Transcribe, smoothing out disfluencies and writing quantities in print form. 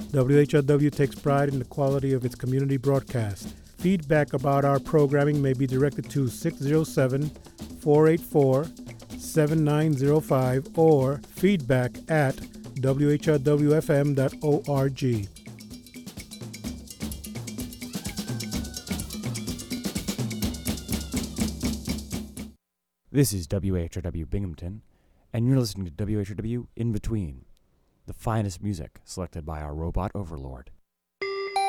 WHRW takes pride in the quality of its community broadcast. Feedback about our programming may be directed to 607-484-7905 or feedback at whrwfm.org. This is WHRW Binghamton, and you're listening to WHRW In Between, the finest music selected by our robot overlord.